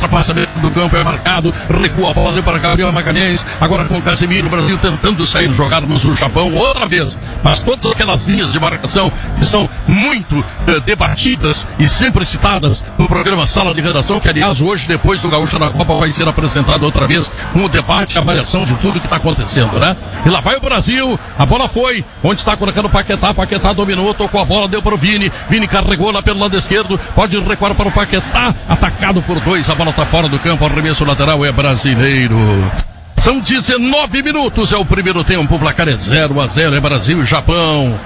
ultrapassamento do campo é marcado, recua a bola, deu para Gabriel Magalhães, agora com Casemiro, o Brasil tentando sair jogado, mas o Japão outra vez. Mas todas aquelas linhas de marcação que são muito debatidas e sempre citadas no programa Sala de Redação, que aliás hoje, depois do Gaúcho da Copa, vai ser apresentado outra vez com o debate e avaliação de tudo que está acontecendo, né? E lá vai o Brasil, a bola foi, onde está colocando o Paquetá, Paquetá dominou, tocou a bola, deu para o Vini, Vini carregou lá pelo lado esquerdo, pode recuar para o Paquetá, atacado por 2, a bola está fora do campo, arremesso lateral é brasileiro. São 19 minutos, é o primeiro tempo, o placar é 0-0, é Brasil e Japão.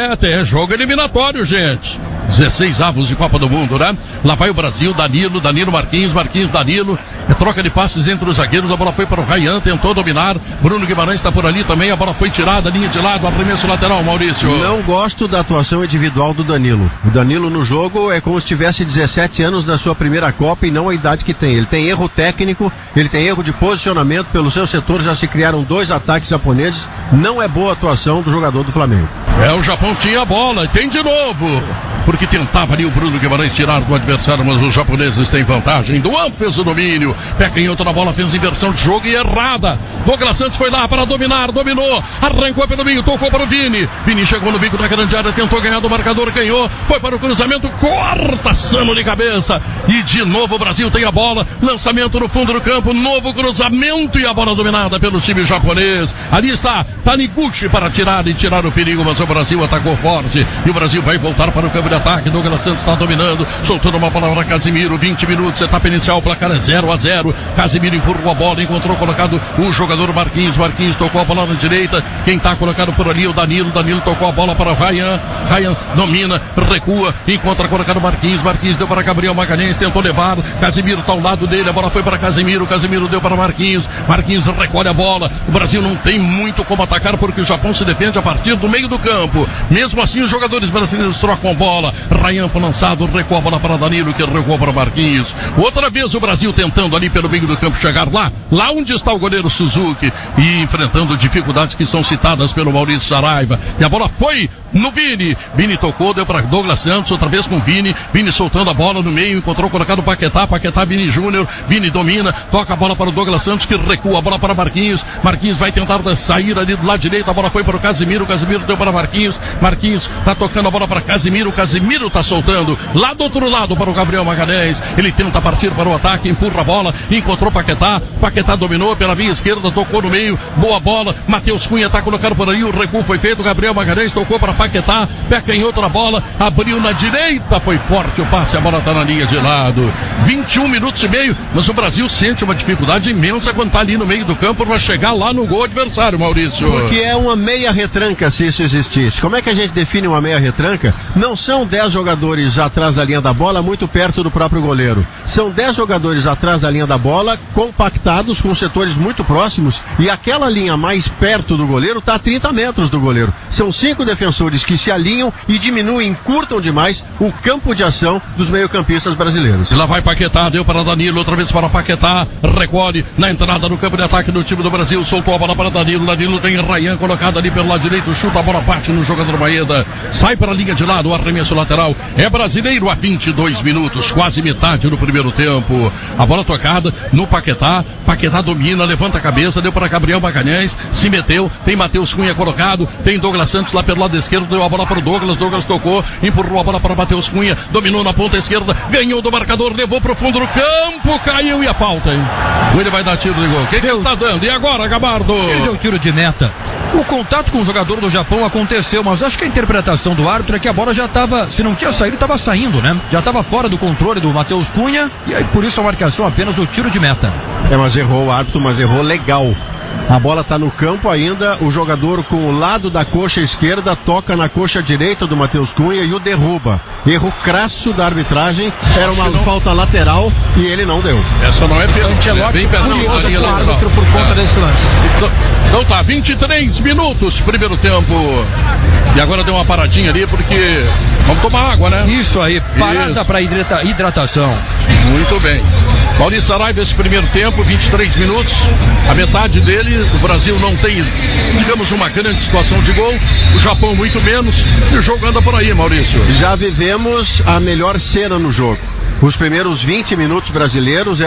É jogo eliminatório, gente. 16 avos de Copa do Mundo, né? Lá vai o Brasil, Danilo, Marquinhos, Danilo. É troca de passes entre os zagueiros, a bola foi para o Ryan, tentou dominar. Bruno Guimarães está por ali também, a bola foi tirada, linha de lado, arremesso lateral, Maurício. Não gosto da atuação individual do Danilo. O Danilo no jogo é como se tivesse 17 anos na sua primeira Copa e não a idade que tem. Ele tem erro técnico, ele tem erro de posicionamento, pelo seu setor já se criaram 2 ataques japoneses. Não é boa a atuação do jogador do Flamengo. O Japão tinha a bola e tem de novo. Porque tentava ali o Bruno Guimarães tirar do adversário, mas os japoneses têm vantagem. Duan fez o domínio, pé canhoto na bola, fez inversão de jogo e errada. Douglas Santos foi lá para dominar, dominou, arrancou pelo meio, tocou para o Vini. Vini chegou no bico da grande área, tentou ganhar do marcador, ganhou, foi para o cruzamento, corta Sano de cabeça. E de novo o Brasil tem a bola, lançamento no fundo do campo, novo cruzamento e a bola dominada pelo time japonês. Ali está Taniguchi para tirar o perigo, mas o Brasil atacou forte e o Brasil vai voltar para o campo de ataque. Douglas Santos está dominando, soltando uma bola para Casemiro, 20 minutos, etapa inicial, o placar é 0-0. Casemiro empurrou a bola, encontrou colocado o jogador Marquinhos tocou a bola na direita, quem está colocado por ali, o Danilo tocou a bola para Ryan domina, recua, encontra colocado Marquinhos deu para Gabriel Magalhães, tentou levar, Casemiro está ao lado dele, a bola foi para Casemiro deu para Marquinhos recolhe a bola, o Brasil não tem muito como atacar porque o Japão se defende a partir do meio do campo, mesmo assim os jogadores brasileiros trocam a bola, Ryan foi lançado, recua a bola para Danilo, que recuou para Marquinhos, outra vez o Brasil tentando ali pelo meio do campo chegar lá onde está o goleiro Suzuki e enfrentando dificuldades que são citadas pelo Maurício Saraiva, e a bola foi no Vini tocou, deu para Douglas Santos, outra vez com Vini soltando a bola no meio, encontrou colocado Paquetá, Vini Júnior, Vini domina, toca a bola para o Douglas Santos, que recua a bola para Marquinhos vai tentar sair ali do lado direito, a bola foi para o Casemiro deu para Marquinhos está tocando a bola para Casemiro está soltando, lá do outro lado para o Gabriel Magalhães, ele tenta partir para o ataque, empurra a bola, encontrou Paquetá dominou pela via esquerda, tocou no meio, boa bola, Matheus Cunha está colocado por ali, o recuo foi feito, Gabriel Magalhães tocou para Paquetá, pé canhoto na bola, abriu na direita, foi forte o passe, a bola está na linha de lado, 21 minutos e meio, mas o Brasil sente uma dificuldade imensa quando está ali no meio do campo para chegar lá no gol adversário, Maurício. Porque é uma meia retranca, se isso existisse. Como é que a gente define uma meia retranca? Não são 10 jogadores atrás da linha da bola, muito perto do próprio goleiro. São 10 jogadores atrás da linha da bola, compactados, com setores muito próximos, e aquela linha mais perto do goleiro está a 30 metros do goleiro. São 5 defensores que se alinham e diminuem, encurtam demais o campo de ação dos meio-campistas brasileiros. E lá vai Paquetá, deu para Danilo, outra vez para Paquetá, recolhe na entrada no campo de ataque do time do Brasil, soltou a bola para Danilo tem Ryan colocado ali pelo lado direito, chuta a bola, bate no jogador Maeda, sai para a linha de lado, o arremesso lateral é brasileiro a 22 minutos, quase metade do primeiro tempo, a bola tocada no Paquetá domina, levanta a cabeça, deu para Gabriel Magalhães, se meteu, tem Matheus Cunha colocado, tem Douglas Santos lá pelo lado esquerdo, deu a bola para o Douglas tocou, empurrou a bola para Matheus Cunha, dominou na ponta esquerda, ganhou do marcador, levou para o fundo do campo, caiu e a falta, hein? Ele vai dar tiro de gol, o que ele tá dando? E agora, Gabardo? Ele deu tiro de meta. O contato com o jogador do Japão aconteceu, mas acho que a interpretação do árbitro é que a bola já estava, se não tinha saído, estava saindo, né? Já estava fora do controle do Matheus Cunha, e aí por isso a marcação apenas do tiro de meta. Mas errou o árbitro, mas errou legal. A bola está no campo ainda, o jogador com o lado da coxa esquerda toca na coxa direita do Matheus Cunha e o derruba. Erro crasso da arbitragem, era uma falta lateral e ele não deu. Essa não é pênalti, né? Bem furioso com o árbitro por conta desse lance. Então tá, 23 minutos, primeiro tempo. E agora deu uma paradinha ali porque vamos tomar água, né? Isso aí, parada para hidratação. Muito bem. Maurício Saraiva, esse primeiro tempo, 23 minutos, a metade dele, o Brasil não tem, digamos, uma grande situação de gol, o Japão muito menos, e o jogo anda por aí, Maurício. Já vivemos a melhor cena no jogo. Os primeiros 20 minutos brasileiros